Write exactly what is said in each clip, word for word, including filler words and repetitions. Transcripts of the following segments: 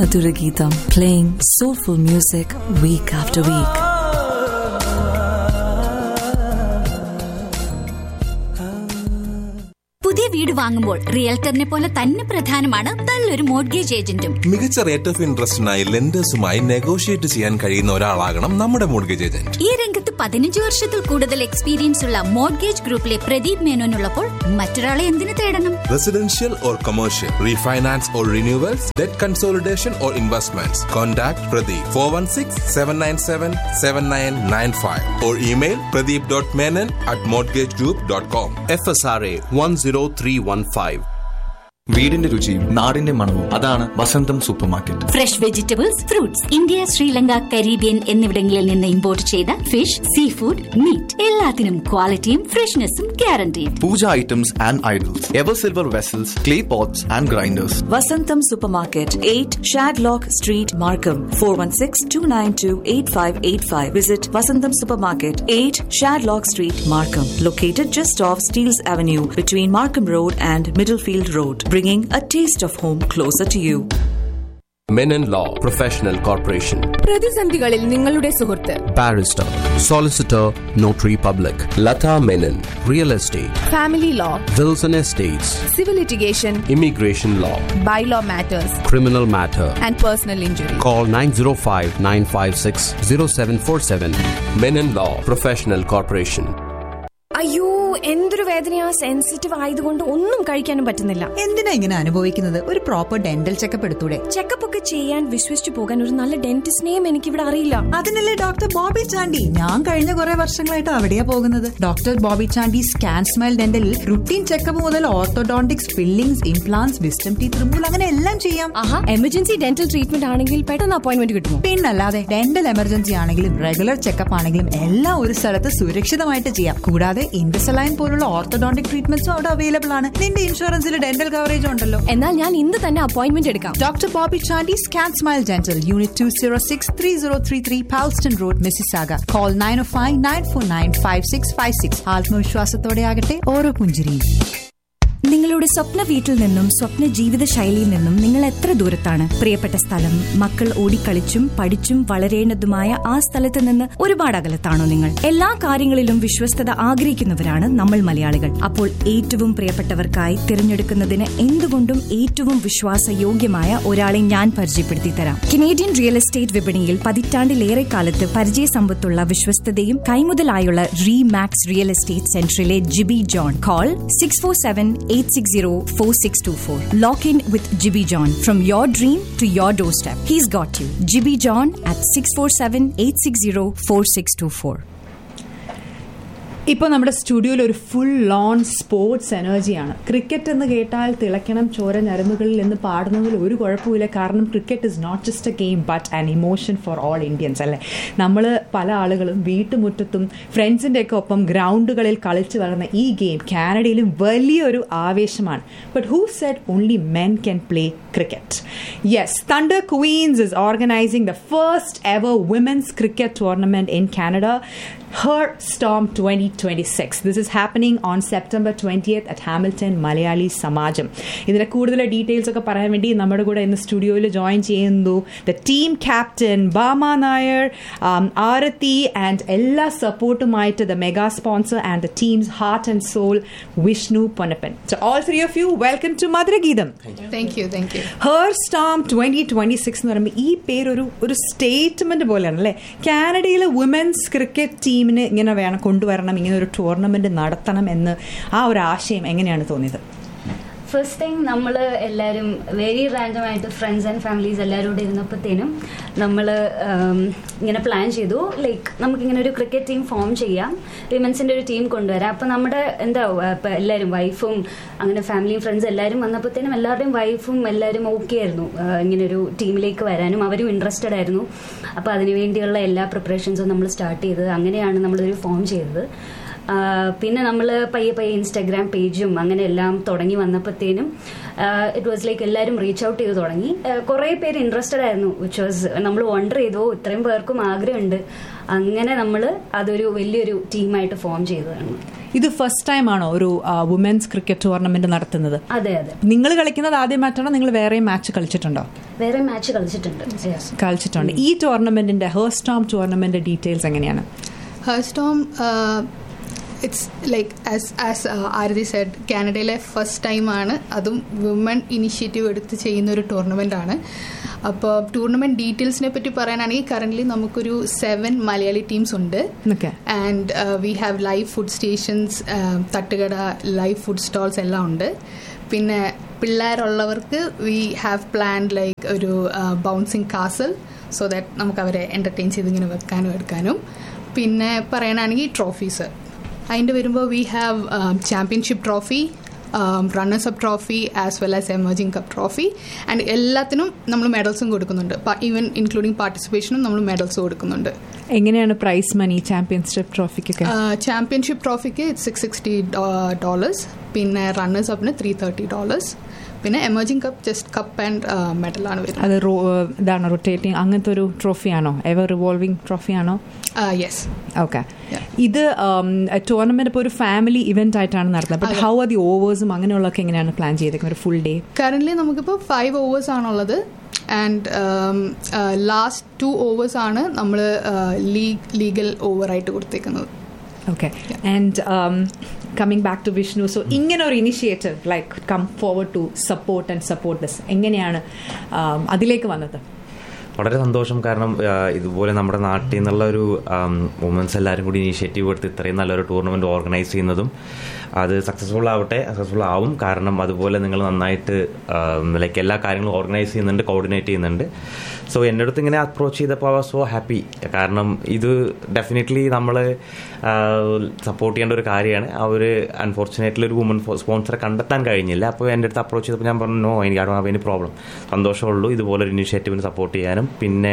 Madhura Geetham, playing soulful music week after week. പുതിയ വീട് വാങ്ങുമ്പോൾ റിയൽറ്ററിനെ പോലെ തന്നെ പ്രധാനമാണ് നല്ലൊരു മോർഗേജ് ഏജന്റും. മികച്ച റേറ്റ് ഓഫ് ഇൻട്രസ്റ്റിനായി ലെൻഡേഴ്സുമായി നെഗോഷിയേറ്റ് ചെയ്യാൻ കഴിയുന്ന ഒരാളാകണം നമ്മുടെ മോർഗേജ് ഏജന്റ്. ഈ രംഗത്ത് പതിനഞ്ച് വർഷത്തിൽ കൂടുതൽ എക്സ്പീരിയൻസ് ഉള്ള മോർഗേജ് ഗ്രൂപ്പിലെ പ്രദീപ് മേനോനുള്ളപ്പോൾ മറ്റൊരാളെ എന്തിനു തേടണം? Residential or commercial, refinance or renewals, debt consolidation or investments. Contact Pradeep four one six seven nine seven seven nine nine five or email pradeep dot menon at mortgage group dot com. F S R A one zero three one five. വീടിന്റെ രുചിയും നാടിന്റെ മണവും അതാണ് വസന്തം super market. Fresh vegetables, fruits, India, Sri Lanka, Caribbean എന്നിവിടങ്ങളിൽ നിന്ന് import ചെയ്ത fish, sea food, meet, എല്ലാത്തിനും ക്വാളിറ്റിയും ഫ്രഷ്നെസ്സും guaranteed. Puja items and idols, ever silver vessels, clay pots and grinders. Vasantham Supermarket, eight Shadlock Street, Markham, four one six two nine two eight five eight five. Visit Vasantham Supermarket, eight Shadlock Street, Markham, located just off Steeles Avenue between Markham Road and Middlefield Road, bringing a taste of home closer to you. Menon Law Professional Corporation. പ്രതിസന്ധികളിൽ നിങ്ങളുടെ സുഹൃത്ത്. Barrister, Solicitor, Notary Public. Lata Menon. Real Estate. Family Law. Wilson Estates. Civil Litigation. Immigration Law. Bylaw Matters. Criminal Matter. And Personal Injury. Call nine zero five nine five six zero seven four seven. Menon Law Professional Corporation. അയ്യോ, എന്തൊരു വേദനയാ. Sensitive ആയതുകൊണ്ട് ഒന്നും കഴിക്കാനും പറ്റുന്നില്ല. എന്തിനാ ഇങ്ങനെ അനുഭവിക്കുന്നത്? ഒരു പ്രോപ്പർ ഡെന്റൽ ചെക്കപ്പ് എടുത്തൂടെ? ചെക്കപ്പ് ഒക്കെ ചെയ്യാൻ വിശ്വസിച്ചു പോകാൻ ഒരു നല്ല ഡെന്റിസ്റ്റിനെയും എനിക്കിവിടെ അറിയില്ല. അതിനല്ലേ ഡോക്ടർ ബോബി ചാണ്ടി. ഞാൻ കഴിഞ്ഞ കുറെ വർഷങ്ങളായിട്ട് അവിടെയാ പോകുന്നത്. Doctor Bobby Chandy scan smile ഡെന്റലിൽ routine checkup മുതൽ orthodontics, fillings, implants, wisdom teeth removal, അങ്ങനെ എല്ലാം ചെയ്യാം. ആഹാ, എമർജൻസി ഡെന്റൽ ട്രീറ്റ്മെന്റ് ആണെങ്കിൽ പെട്ടെന്ന് അപ്പോയിന്റ്മെന്റ് കിട്ടുമോ? പിന്നല്ലാതെ, ഡെന്റൽ എമർജൻസി ആണെങ്കിലും റെഗുലർ ചെക്കപ്പ് ആണെങ്കിലും എല്ലാം ഒരു സ്ഥലത്ത് സുരക്ഷിതമായിട്ട് ചെയ്യാം. കൂടാതെ ഇൻവിസലൈൻ പോലുള്ള ഓർത്തോഡോണ്ടിക് ട്രീറ്റ്മെന്റ്സും അവിടെ അവൈലബിൾ ആണ്. നിന്റെ ഇൻഷുറൻസിൽ ഡെന്റൽ കവറേജ് ഉണ്ടല്ലോ. എന്നാൽ ഞാൻ ഇന്ന് തന്നെ അപ്പോയിന്റ്മെന്റ് എടുക്കാം. Doctor Bobby Chandy scan smile dental, unit two oh six three oh three three Palston Road, Mississauga. Call nine oh five nine four nine five six five six. ആത്മവിശ്വാസത്തോടെ ആകട്ടെ ഓരോ പുഞ്ചിരിയും. നിങ്ങളുടെ സ്വപ്ന വീട്ടിൽ നിന്നും സ്വപ്ന ജീവിത ശൈലിയിൽ നിന്നും നിങ്ങൾ എത്ര ദൂരത്താണ്? പ്രിയപ്പെട്ട സ്ഥലം, മക്കൾ ഓടിക്കളിച്ചും പഠിച്ചും വളരേണ്ടതുമായ ആ സ്ഥലത്ത് നിന്ന് ഒരുപാട് അകലത്താണോ നിങ്ങൾ? എല്ലാ കാര്യങ്ങളിലും വിശ്വസ്തത ആഗ്രഹിക്കുന്നവരാണ് നമ്മൾ മലയാളികൾ. അപ്പോൾ ഏറ്റവും പ്രിയപ്പെട്ടവർക്കായി തിരഞ്ഞെടുക്കുന്നതിന് എന്തുകൊണ്ടും ഏറ്റവും വിശ്വാസയോഗ്യമായ ഒരാളെ ഞാൻ പരിചയപ്പെടുത്തി തരാം. കനേഡിയൻ റിയൽ എസ്റ്റേറ്റ് വിപണിയിൽ പതിറ്റാണ്ടിലേറെ കാലത്ത് പരിചയസമ്പത്തുള്ള വിശ്വസ്തതയും കൈമുതലായുള്ള റീമാക്സ് റിയൽ എസ്റ്റേറ്റ് സെന്ററിലെ GB John. Call six four seven eight six zero four six two four. Lock in with Jibby John. From your dream to your doorstep, he's got you. Jibby John at six four seven eight six zero four six two four. ഇപ്പോൾ നമ്മുടെ സ്റ്റുഡിയോയിൽ ഒരു full loan sports എനർജിയാണ്. Cricket എന്ന് കേട്ടാൽ തിളയ്ക്കണം ചോര ഞരമ്പുകളിൽ എന്ന് പാടുന്നതിൽ ഒരു കുഴപ്പമില്ല. കാരണം cricket is not just A game but an emotion for all Indians അല്ലേ. നമ്മൾ പല ആളുകളും വീട്ടുമുറ്റത്തും ഫ്രണ്ട്സിൻ്റെ ഒക്കെ ഒപ്പം ഗ്രൗണ്ടുകളിൽ കളിച്ച് വളർന്ന ഈ ഗെയിം കാനഡയിലും വലിയൊരു ആവേശമാണ്. But who said only men can play cricket? Yes, Thunder Queens is organizing the first ever women's cricket tournament in Canada, Her Storm twenty twenty-six. This is happening on September twentieth at Hamilton Malayali Samajam. ഇതിന്റെ കൂടുതൽ details ഒക്കെ പറയാൻ വേണ്ടി നമ്മുടെ കൂടെ ഇന്ന് സ്റ്റുഡിയോയിൽ join ചെയ്യുന്നു the team captain ബാമ Nair, Aarathi and എല്ലാ സപ്പോർട്ടുമായിട്ട് the mega sponsor and the teams heart and soul Vishnu Ponnappan. So all three of you, welcome to Madhura Geetham. Thank you, thank you. Her Storm twenty twenty-six എന്ന് പറയുമ്പോൾ ഈ പേരൊരു ഒരു statement പോലെയാണ് അല്ലേ. കാനഡയിലെ women's cricket ടീമിന് ഇങ്ങനെ വേണം കൊണ്ടുവരണം, ഇങ്ങനെ ഒരു ടൂർണമെന്റ് നടത്തണം എന്ന് ആ ഒരു ആശയം എങ്ങനെയാണ് തോന്നിയത്? ഫസ്റ്റ് തിങ് നമ്മൾ എല്ലാവരും വെരി റാൻഡം ആയിട്ട് ഫ്രണ്ട്സ് ആൻഡ് ഫാമിലീസ് എല്ലാവരും കൂടെ ഇരുന്നപ്പോഴത്തേനും നമ്മൾ ഇങ്ങനെ പ്ലാൻ ചെയ്തു ലൈക്ക് നമുക്കിങ്ങനെ ഒരു ക്രിക്കറ്റ് ടീം ഫോം ചെയ്യാം, വിമൻസിൻ്റെ ഒരു ടീം കൊണ്ടുവരാം. അപ്പം നമ്മുടെ എന്താ ഇപ്പം എല്ലാവരും വൈഫും അങ്ങനെ ഫാമിലിയും ഫ്രണ്ട്സ് എല്ലാവരും വന്നപ്പോഴത്തേനും എല്ലാവരുടെയും വൈഫും എല്ലാവരും ഓക്കെ ആയിരുന്നു ഇങ്ങനെ ഒരു ടീമിലേക്ക് വരാനും. അവരും ഇൻട്രസ്റ്റഡ് ആയിരുന്നു. അപ്പോൾ അതിനുവേണ്ടിയുള്ള എല്ലാ പ്രിപ്പറേഷൻസും നമ്മൾ സ്റ്റാർട്ട് ചെയ്തത്. അങ്ങനെയാണ് നമ്മളൊരു ഫോം ചെയ്തത്. പിന്നെ നമ്മൾ പയ്യെ പയ്യെ ഇൻസ്റ്റാഗ്രാം പേജും അങ്ങനെ എല്ലാം തുടങ്ങി വന്നപ്പോഴത്തേനും ഇറ്റ് വാസ് ലൈക്ക് എല്ലാവരും റീച്ച് ഔട്ട് ചെയ്ത് തുടങ്ങി. കുറേ പേര് ഇൻട്രസ്റ്റഡ് ആയിരുന്നു, വിച്ച് വാസ് നമ്മൾ വണ്ടർ ചെയ്തു ഇത്രയും പേർക്കും ആഗ്രഹമുണ്ട്. അങ്ങനെ നമ്മൾ അതൊരു വലിയൊരു ടീമായിട്ട് ഫോം ചെയ്തതാണ്. ഇത് ഫസ്റ്റ് ടൈം ആണോ ഒരു വുമൻസ് ക്രിക്കറ്റ് ടൂർണമെന്റ് നടത്തുന്നത്? അതെ അതെ. നിങ്ങൾ കളിക്കുന്നത് ആദ്യമായിട്ടാണോ? നിങ്ങൾ വേറെ മാച്ച് കളിച്ചിട്ടുണ്ടോ? വേറെ മാച്ച് കളിച്ചിട്ടുണ്ട് കളിച്ചിട്ടുണ്ട്. ഈ ടൂർണമെന്റിന്റെ ഹേർസ്റ്റോം ടൂർണമെന്റ് ഡീറ്റെയിൽസ് എങ്ങനെയാണ്? ഹേർസ്റ്റോം it's like as as Aarathi Z, കാനഡയിലെ ഫസ്റ്റ് ടൈമാണ്, അതും വിമൺ ഇനിഷ്യേറ്റീവ് എടുത്ത് ചെയ്യുന്ന ഒരു ടൂർണമെൻ്റ് ആണ്. അപ്പോൾ ടൂർണമെൻറ്റ് ഡീറ്റെയിൽസിനെ പറ്റി പറയാനാണെങ്കിൽ കറൻ്റ്ലി നമുക്കൊരു സെവൻ മലയാളി ടീംസ് ഉണ്ട്. And we have live food stations, തട്ടുകട, ലൈവ് ഫുഡ് സ്റ്റോൾസ് എല്ലാം ഉണ്ട്. പിന്നെ പിള്ളേരുള്ളവർക്ക് വി ഹാവ് പ്ലാൻഡ് ലൈക്ക് ഒരു ബൗൺസിങ് കാസൽ, സോ ദാറ്റ് നമുക്ക് അവരെ എൻ്റർടൈൻ ചെയ്ത് ഇങ്ങനെ വെക്കാനും എടുക്കാനും. പിന്നെ പറയാനാണെങ്കിൽ ട്രോഫീസ് അതിൻ്റെ വരുമ്പോൾ we have championship trophy, runners up trophy as well as emerging cup trophy. And എല്ലാത്തിനും നമ്മൾ മെഡൽസും കൊടുക്കുന്നുണ്ട്. ഈവൻ ഇൻക്ലൂഡിങ് പാർട്ടിസിപ്പേഷനും നമ്മൾ മെഡൽസ് കൊടുക്കുന്നുണ്ട്. എങ്ങനെയാണ് prize money championship ട്രോഫിക്ക്? Championship ട്രോഫിക്ക് six sixty dollars, പിന്നെ റണ്ണേഴ്സ് അപ്പിന് ത്രീ തേർട്ടി ഡോളേഴ്സ്, പിന്നെ emerging cup just cup and മെഡലാണ് വരുന്നത്. അത് ഇതാണ് റൊട്ടേറ്റിംഗ് അങ്ങനത്തെ ഒരു ട്രോഫിയാണോ? Ever revolving ട്രോഫിയാണോ? യെസ്. ഓക്കെ. ഇത് ടൂർണമെന്റ് ഇപ്പോൾ ഒരു ഫാമിലി ഇവന്റ് ആയിട്ടാണ് നടത്തുന്നത്. ബട്ട് ഹൗ ആർ ദി ഓവേഴ്സും അങ്ങനെയുള്ളതൊക്കെ എങ്ങനെയാണ് പ്ലാൻ ചെയ്തേക്കുന്നത് ഒരു ഫുൾ ഡേ? കറന്റ്ലി നമുക്കിപ്പോൾ ഫൈവ് ഓവേഴ്സ് ആണുള്ളത്. ആൻഡ് ലാസ്റ്റ് ടു ഓവേഴ്സ് ആണ് നമ്മൾ ലീഗ് ലീഗൽ ഓവറായിട്ട് കൊടുത്തേക്കുന്നത്. Okay. And um, coming back to Vishnu, so ഇങ്ങനെ ഒരു initiative like come forward to support and support this, എങ്ങനെയാണ് അതിലേക്ക് വന്നത്? വളരെ സന്തോഷം. കാരണം ഇതുപോലെ നമ്മുടെ നാട്ടിൽ നിന്നുള്ള ഒരു വുമൻസ് എല്ലാവരും കൂടി ഇനീഷ്യേറ്റീവ് എടുത്ത് ഇത്രയും നല്ലൊരു ടൂർണമെൻറ്റ് ഓർഗനൈസ് ചെയ്യുന്നതും അത് സക്സസ്ഫുൾ ആവട്ടെ, സക്സസ്ഫുൾ ആവും. കാരണം അതുപോലെ നിങ്ങൾ നന്നായിട്ട് ലൈക്ക് എല്ലാ കാര്യങ്ങളും ഓർഗനൈസ് ചെയ്യുന്നുണ്ട്, കോർഡിനേറ്റ് ചെയ്യുന്നുണ്ട്. സോ എൻ്റെ അടുത്ത് ഇങ്ങനെ അപ്രോച്ച് ചെയ്തപ്പോൾ ഐ വാസ് സോ ഹാപ്പി. കാരണം ഇത് ഡെഫിനറ്റ്ലി നമ്മൾ സപ്പോർട്ട് ചെയ്യേണ്ട ഒരു കാര്യമാണ്. അവർ അൺഫോർച്ചുനേറ്റ്ലി ഒരു വുമൺ സ്പോൺസറെ കണ്ടെത്താൻ കഴിഞ്ഞില്ല. അപ്പോൾ എൻ്റെ അടുത്ത് അപ്രോച്ച് ചെയ്തപ്പോൾ ഞാൻ പറഞ്ഞു, നോ, എനിക്ക് അവിടെ അതിന് പ്രോബ്ലം, സന്തോഷമുള്ളൂ ഇതുപോലൊരു ഇനീഷ്യേറ്റീവിന് സപ്പോർട്ട് ചെയ്യാനും. പിന്നെ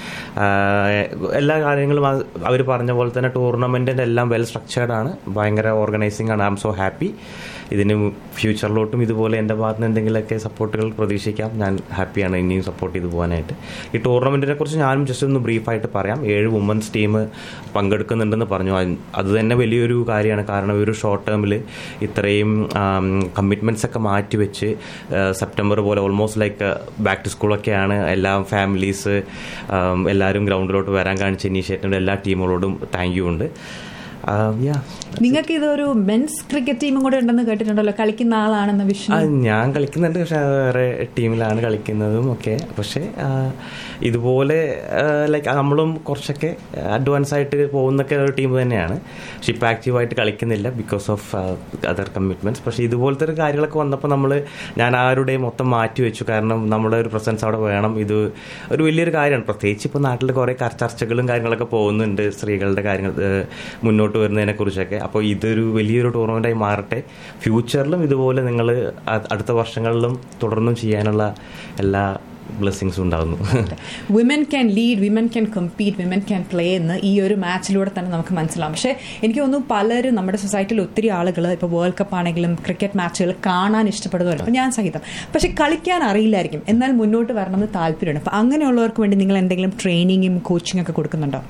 എല്ലാ കാര്യങ്ങളും അവർ പറഞ്ഞ പോലെ തന്നെ ടൂർണമെൻറ്റിൻ്റെ എല്ലാം വെൽ സ്ട്രക്ചേർഡ് ആണ്, ഭയങ്കര ഓർഗനൈസിങ് ആണ്. I M so happy. ഇതിന് ഫ്യൂച്ചറിലോട്ടും ഇതുപോലെ എൻ്റെ ഭാഗത്ത് നിന്ന് എന്തെങ്കിലുമൊക്കെ സപ്പോർട്ടുകൾ പ്രതീക്ഷിക്കാം. ഞാൻ ഹാപ്പിയാണ് ഇനിയും സപ്പോർട്ട് ചെയ്ത് പോകാനായിട്ട്. ഈ ടൂർണമെൻറ്റിനെ കുറിച്ച് ഞാനും ജസ്റ്റ് ഒന്ന് ബ്രീഫായിട്ട് പറയാം. ഏഴ് വുമൻസ് ടീം പങ്കെടുക്കുന്നുണ്ടെന്ന് പറഞ്ഞു. അത് തന്നെ വലിയൊരു കാര്യമാണ്. കാരണം ഒരു ഷോർട്ട് ടേമിൽ ഇത്രയും കമ്മിറ്റ്മെൻറ്റ്സ് ഒക്കെ മാറ്റിവെച്ച് സെപ്റ്റംബർ പോലെ ഓൾമോസ്റ്റ് ലൈക്ക് ബാക്ക് ടു സ്കൂളൊക്കെയാണ്, എല്ലാ ഫാമിലീസ് എല്ലാവരും ഗ്രൗണ്ടിലോട്ട് വരാൻ കാണിച്ച ഇനീഷ്യേറ്റീവിൻ്റെ എല്ലാ ടീമുകളോടും താങ്ക് യു ഉണ്ട്. നിങ്ങൾക്ക് ഇതൊരു മെൻസ് ക്രിക്കറ്റ് ടീമും കൂടെ ഉണ്ടെന്ന് കേട്ടിട്ടുണ്ടല്ലോ, കളിക്കുന്ന ആളാണെന്ന് വിഷ്ണു? ഞാൻ കളിക്കുന്നുണ്ട്, പക്ഷെ വേറെ ടീമിലാണ് കളിക്കുന്നതും ഒക്കെ. പക്ഷേ ഇതുപോലെ ലൈക്ക് നമ്മളും കുറച്ചൊക്കെ അഡ്വാൻസ് ആയിട്ട് പോകുന്നൊക്കെ ഒരു ടീം തന്നെയാണ്. പക്ഷെ ഇപ്പം ആക്റ്റീവായിട്ട് കളിക്കുന്നില്ല ബിക്കോസ് ഓഫ് അതർ കമ്മിറ്റ്മെൻറ്റ്സ്. പക്ഷേ ഇതുപോലത്തെ ഒരു കാര്യങ്ങളൊക്കെ വന്നപ്പോൾ നമ്മൾ ഞാൻ ആരുടെയും മൊത്തം മാറ്റി വെച്ചു. കാരണം നമ്മുടെ ഒരു പ്രസൻസ് അവിടെ വേണം. ഇത് ഒരു വലിയൊരു കാര്യമാണ്. പ്രത്യേകിച്ച് ഇപ്പോൾ നാട്ടിൽ കുറേ ചർച്ചകളും കാര്യങ്ങളൊക്കെ പോകുന്നുണ്ട് സ്ത്രീകളുടെ കാര്യങ്ങൾ മുന്നോട്ട് വരുന്നതിനെ കുറിച്ചൊക്കെ. അപ്പോൾ ഇതൊരു വലിയൊരു ടൂർണമെൻ്റായി മാറട്ടെ. ഫ്യൂച്ചറിലും ഇതുപോലെ നിങ്ങൾ അടുത്ത വർഷങ്ങളിലും തുടർന്നും ചെയ്യാനുള്ള എല്ലാ ബ്ലെസ്സിങ്സും ഉണ്ടാകുന്നു. Women can lead, women can compete, women can play എന്ന് ഈ ഒരു മാച്ചിലൂടെ തന്നെ നമുക്ക് മനസ്സിലാവും. പക്ഷേ എനിക്ക് തോന്നുന്നു പലരും നമ്മുടെ സൊസൈറ്റിയിൽ ഒത്തിരി ആളുകൾ ഇപ്പോൾ വേൾഡ് കപ്പ് ആണെങ്കിലും ക്രിക്കറ്റ് മാച്ചുകൾ കാണാൻ ഇഷ്ടപ്പെടുന്നവരുണ്ട്, അപ്പോൾ ഞാൻ സഹിതം. പക്ഷെ കളിക്കാൻ അറിയില്ലായിരിക്കും, എന്നാൽ മുന്നോട്ട് വരണമെന്ന് താല്പര്യമുണ്ട്. അപ്പോൾ അങ്ങനെയുള്ളവർക്ക് വേണ്ടി നിങ്ങൾ എന്തെങ്കിലും ട്രെയിനിങ്ങും കോച്ചിങ് ഒക്കെ കൊടുക്കുന്നുണ്ടോ?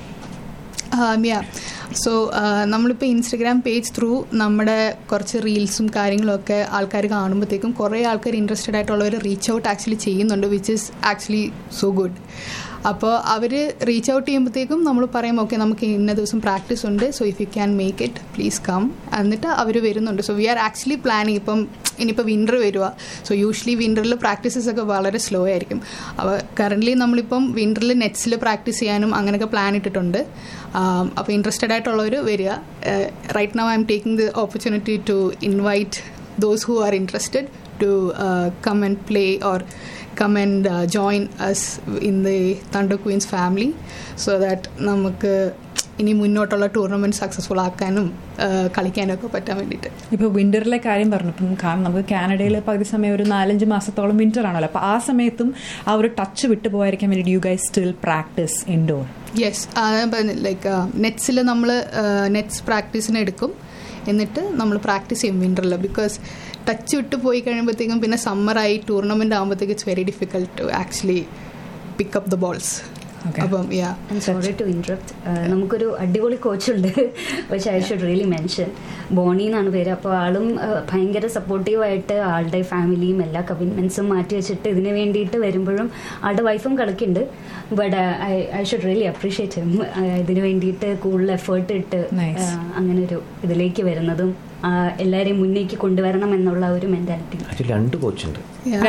യാ സോ നമ്മളിപ്പോൾ ഇൻസ്റ്റഗ്രാം പേജ് ത്രൂ നമ്മുടെ കുറച്ച് റീൽസും കാര്യങ്ങളൊക്കെ ആൾക്കാർ കാണുമ്പോഴത്തേക്കും കുറേ ആൾക്കാർ ഇൻട്രസ്റ്റഡ് ആയിട്ടുള്ളവർ റീച്ച് ഔട്ട് ആക്ച്വലി ചെയ്യുന്നുണ്ട്, which is actually so good. അപ്പോൾ അവർ റീച്ച് ഔട്ട് ചെയ്യുമ്പോഴത്തേക്കും നമ്മൾ പറയും, ഓക്കെ നമുക്ക് ഇന്ന ദിവസം പ്രാക്ടീസ് ഉണ്ട്, so if you can make it please come, എന്നിട്ട് അവർ വരുന്നുണ്ട്. So we are actually planning. ഇപ്പം ഇനിയിപ്പോൾ വിൻ്റർ വരിക, സോ യൂഷ്വലി വിൻ്ററിൽ പ്രാക്ടീസസ് ഒക്കെ വളരെ സ്ലോ ആയിരിക്കും. അപ്പോൾ കറൻ്റ്ലി നമ്മളിപ്പം വിൻ്ററിൽ നെറ്റ്സിൽ പ്രാക്ടീസ് ചെയ്യാനും അങ്ങനെയൊക്കെ പ്ലാൻ ഇട്ടിട്ടുണ്ട്. അപ്പോൾ ഇൻട്രസ്റ്റഡ് ആയിട്ടുള്ളവർ വരിക. Right now I am taking the opportunity to invite those who are interested to uh, come and play or come and uh, join us in the Thunder Queens family so that നമുക്ക് ഇനി മുന്നോട്ടുള്ള tournament successful ആക്കാനും കളിക്കാനൊക്കെ പറ്റാൻ വേണ്ടിയിട്ട്. ഇപ്പോൾ വിൻ്ററിലെ കാര്യം പറഞ്ഞപ്പം, കാരണം നമുക്ക് കാനഡയിൽ പകുതി സമയം ഒരു നാലഞ്ച് മാസത്തോളം വിൻ്റർ ആണല്ലോ, അപ്പോൾ ആ സമയത്തും ആ ഒരു ടച്ച് വിട്ടു പോകാതിരിക്കാൻ വേണ്ടി you guys still practice indoor? Yes, like നെറ്റ്സിൽ നമ്മൾ നെറ്റ്സ് പ്രാക്ടീസിന് എടുക്കും, എന്നിട്ട് നമ്മൾ പ്രാക്ടീസ് ചെയ്യും വിൻ്ററിൽ. ബിക്കോസ് ടച്ച് വിട്ട് പോയി കഴിയുമ്പോഴത്തേക്കും പിന്നെ സമ്മറായി ടൂർണമെൻ്റ് ആകുമ്പോഴത്തേക്കും it's very difficult to actually pick up the balls. അപ്പം യാ സോറി ടു ഇൻട്രപ്റ്റ്. നമുക്കൊരു അടിപൊളി കോച്ചുണ്ട്, പക്ഷേ I should really mention. Boney എന്നാണ് പേര്. അപ്പോൾ ആളും ഭയങ്കര സപ്പോർട്ടീവായിട്ട് ആളുടെ ഫാമിലിയും എല്ലാ കമ്മിറ്റ്മെൻറ്റ്സും മാറ്റി വെച്ചിട്ട് ഇതിന് വേണ്ടിയിട്ട് വരുമ്പോഴും ആളുടെ വൈഫും കളിക്കുന്നുണ്ട്. But I I should really appreciate him. ഇതിന് വേണ്ടിയിട്ട് കൂടുതൽ എഫേർട്ട് ഇട്ട് അങ്ങനെ ഒരു ഇതിലേക്ക് വരുന്നതും എല്ലാവരെയും മുന്നേക്ക് കൊണ്ടുവരണം എന്നുള്ള ഒരു മെന്റാലിറ്റി. രണ്ട് കോച്ചുണ്ട്,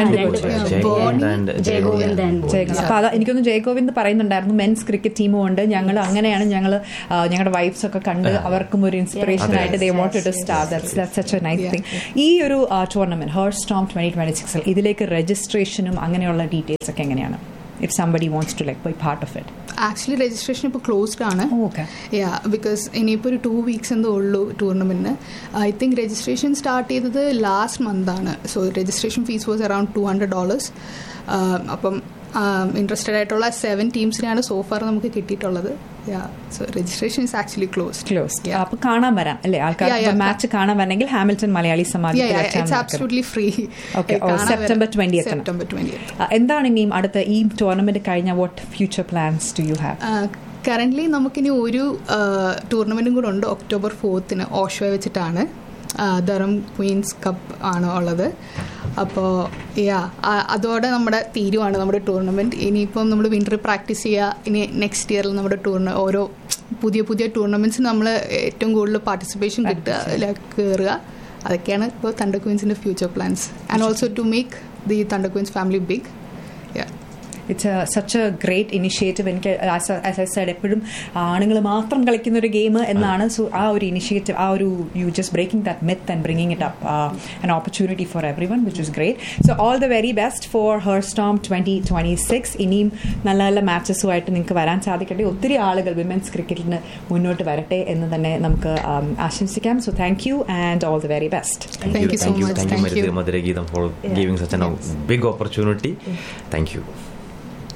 എനിക്കൊന്ന് ജയഗോവിന്ദ് പറയുന്നുണ്ടായിരുന്നു മെൻസ് ക്രിക്കറ്റ് ടീമും ഉണ്ട്, ഞങ്ങൾ അങ്ങനെയാണ് ഞങ്ങൾ ഞങ്ങളുടെ വൈഫ്സ് ഒക്കെ കണ്ട് അവർക്കും ഒരു ഇൻസ്പിറേഷൻ ആയിട്ട് they wanted to start. That's such A nice thing. ഈ ഒരു ടൂർണമെന്റ് ഹേർസ്റ്റോം ട്വന്റി ട്വന്റി സിക്സിൽ ഇതിലേക്ക് രജിസ്ട്രേഷനും അങ്ങനെയുള്ള ഡീറ്റെയിൽസ് ഒക്കെ എങ്ങനെയാണ്? If somebody wants to like be part of it. Actually registration ഇപ്പോൾ ക്ലോസ്ഡ് ആണ്. യാ ബിക്കോസ് ഇനിയിപ്പോൾ ഒരു ടു വീക്സ് എന്തോ ഉള്ളൂ ടൂർണമെന്റിന്. ഐ തിങ്ക് രജിസ്ട്രേഷൻ സ്റ്റാർട്ട് ചെയ്തത് ലാസ്റ്റ് മന്ത് ആണ്. So registration fees was around two hundred dollars. അപ്പം ഇൻട്രസ്റ്റഡ് ആയിട്ടുള്ള സെവൻ ടീംസിനാണ് സോഫാർ നമുക്ക് കിട്ടിയിട്ടുള്ളത്. So registration is actually closed. Closed. അപ്പൊ കാണാൻ വരാം അല്ലേ ആൾക്കാർ? മാച്ച് കാണാൻ വരണമെങ്കിൽ Hamilton Malayali Samaj absolutely free. September twentieth. എന്താണ് ഇനിയും അടുത്ത ഈ ടൂർണമെന്റ് കഴിഞ്ഞ what future plans do you have? Currently നമുക്കിനി ഒരു ടൂർണമെന്റും കൂടെ ഉണ്ട് ഒക്ടോബർ ഫോർത്തിന് ഓഷോ വെച്ചിട്ടാണ്. ദറം ക്വീൻസ് കപ്പ് ആണ് ഉള്ളത്. അപ്പോൾ യാ അതോടെ നമ്മുടെ തീരുവാണ് നമ്മുടെ ടൂർണമെൻറ്റ്. ഇനിയിപ്പം നമ്മൾ വിൻ്റർ പ്രാക്ടീസ് ചെയ്യുക. ഇനി നെക്സ്റ്റ് ഇയറിൽ നമ്മുടെ ടൂർണ ഓരോ പുതിയ പുതിയ ടൂർണമെൻറ്റ്സ് നമ്മൾ ഏറ്റവും കൂടുതൽ പാർട്ടിസിപ്പേഷൻ കിട്ടുക, അതിലേക്ക് കയറുക. അതൊക്കെയാണ് ഇപ്പോൾ thunder ക്വീൻസിൻ്റെ future plans. And also to make the thunder Queen's family big. Yeah it's such A great initiative. എനിക്ക് ആസ് ഐ സെഡ് എപ്പോഴും ആണുങ്ങൾ മാത്രം കളിക്കുന്ന ഒരു ഗെയിം എന്നാണ്. സോ ആ ഒരു ഇനിഷ്യേറ്റീവ്, ആ ഒരു you just breaking that myth and bringing it up an opportunity for every one which is great. So all the very best for ഹേർസ്റ്റോം twenty twenty six. ഇനിയും നല്ല നല്ല മാച്ചസുമായിട്ട് നിങ്ങൾക്ക് വരാൻ സാധിക്കട്ടെ. ഒത്തിരി ആളുകൾ വിമൻസ് ക്രിക്കറ്റിന് മുന്നോട്ട് വരട്ടെ എന്ന് തന്നെ നമുക്ക് ആശംസിക്കാം. So thank you and all the very best. Thank you, Madhuragitham, for giving such a big opportunity. Thank you.